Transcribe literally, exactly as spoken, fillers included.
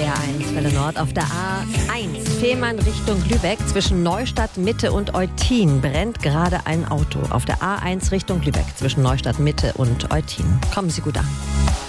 R eins Welle Nord auf der A eins Fehmarn Richtung Lübeck zwischen Neustadt Mitte und Eutin brennt gerade ein Auto. Auf der A eins Richtung Lübeck zwischen Neustadt Mitte und Eutin. Kommen Sie gut an.